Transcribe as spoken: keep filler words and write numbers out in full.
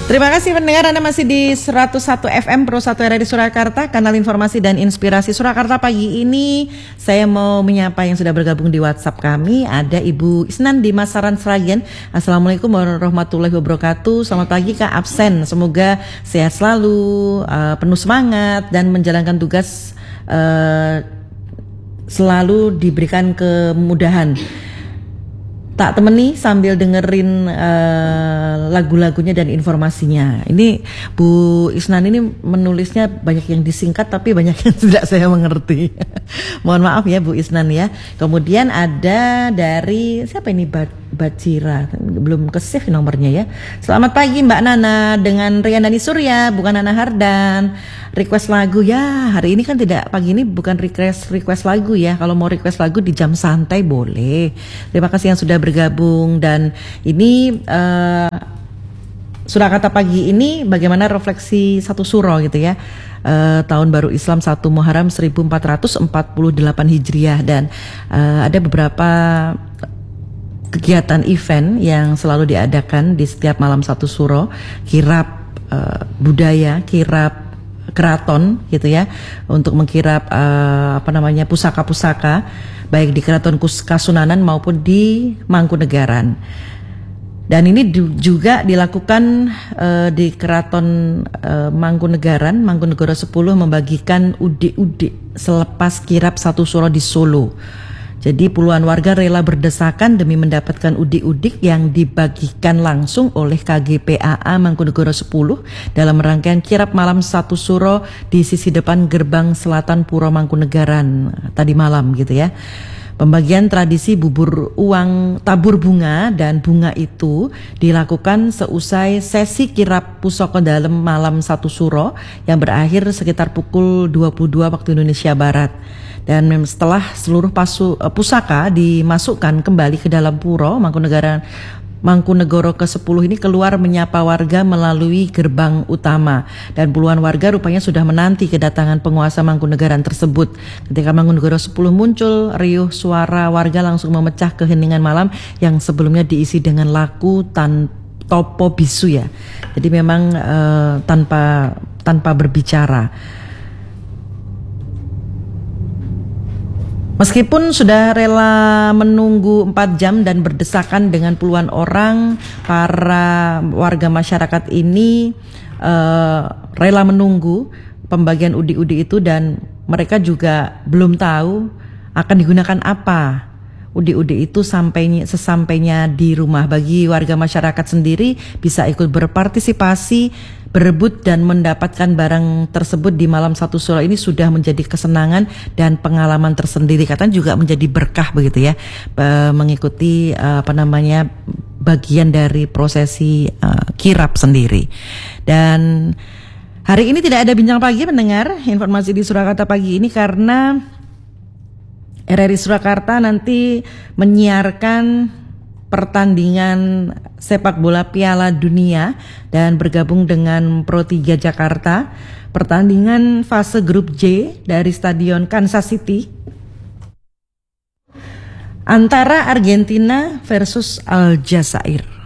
Terima kasih pendengar, Anda masih di seratus satu F M Pro satu R R I Surakarta, kanal informasi dan inspirasi Surakarta. Pagi ini saya mau menyapa yang sudah bergabung di WhatsApp kami. Ada Ibu Isnan di Masaran Sragen. Assalamualaikum warahmatullahi wabarakatuh. Selamat pagi Kak, absen. Semoga sehat selalu, uh, penuh semangat dan menjalankan tugas uh, selalu diberikan kemudahan. Tak temeni sambil dengerin uh, lagu-lagunya dan informasinya. Ini Bu Isnan ini menulisnya banyak yang disingkat tapi banyak yang tidak saya mengerti. Mohon maaf ya Bu Isnan ya. Kemudian ada dari siapa ini, Bacira, belum ke save nomornya ya. Selamat pagi Mbak Nana dengan Riandani Surya, bukan Nana Hardan. Request lagu ya, hari ini kan tidak, pagi ini bukan request request lagu ya. Kalau mau request lagu di jam santai boleh. Terima kasih yang sudah bergabung. Dan ini uh, Surakarta pagi ini bagaimana refleksi satu suro gitu ya. Uh, tahun baru Islam satu Muharram seribu empat ratus empat puluh delapan Hijriah. Dan uh, ada beberapa kegiatan event yang selalu diadakan di setiap malam satu suro, kirap uh, budaya, kirap keraton gitu ya, untuk mengkirap uh, apa namanya pusaka-pusaka baik di Keraton Kasunanan maupun di Mangkunegaran. Dan ini du- juga dilakukan uh, di Keraton uh, Mangkunegaran, Mangkunegara sepuluh membagikan udik-udik selepas kirap satu suro di Solo. Jadi puluhan warga rela berdesakan demi mendapatkan udik-udik yang dibagikan langsung oleh K G P A A Mangkunegara sepuluh dalam rangkaian kirap malam satu suro di sisi depan gerbang selatan Puro Mangkunegaran tadi malam gitu ya. Pembagian tradisi bubur uang tabur bunga dan bunga itu dilakukan seusai sesi kirap pusaka dalam malam satu suro yang berakhir sekitar pukul dua puluh dua waktu Indonesia Barat. Dan setelah seluruh pasu, pusaka dimasukkan kembali ke dalam puro, Mangkunegaran Mangkunegara ke sepuluh ini keluar menyapa warga melalui gerbang utama. Dan puluhan warga rupanya sudah menanti kedatangan penguasa Mangkunegaran tersebut. Ketika Mangkunegara sepuluh muncul, riuh suara warga langsung memecah keheningan malam yang sebelumnya diisi dengan laku tan topo bisu ya. Jadi memang uh, tanpa tanpa berbicara. Meskipun sudah rela menunggu empat jam dan berdesakan dengan puluhan orang, para warga masyarakat ini uh, rela menunggu pembagian udik-udik itu dan mereka juga belum tahu akan digunakan apa udik-udik itu sampainya sesampainya di rumah. Bagi warga masyarakat sendiri bisa ikut berpartisipasi, berebut dan mendapatkan barang tersebut di malam satu suro ini sudah menjadi kesenangan dan pengalaman tersendiri. Katanya juga menjadi berkah begitu ya, e, mengikuti e, apa namanya bagian dari prosesi e, kirap sendiri. Dan hari ini tidak ada bincang pagi pendengar informasi di Surakarta pagi ini karena R R I Surakarta nanti menyiarkan pertandingan sepak bola Piala Dunia dan bergabung dengan Pro tiga Jakarta, pertandingan fase grup J dari Stadion Kansas City antara Argentina versus Aljazair.